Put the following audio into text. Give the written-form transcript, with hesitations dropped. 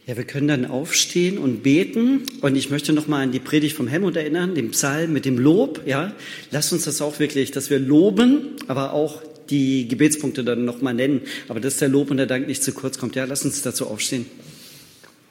Ja, wir können dann aufstehen und beten. Und ich möchte noch mal an die Predigt vom Helmut erinnern, den Psalm mit dem Lob. Ja, lasst uns das auch wirklich, dass wir loben, aber auch die Gebetspunkte dann noch mal nennen. Aber dass der Lob und der Dank nicht zu kurz kommt. Ja, lasst uns dazu aufstehen.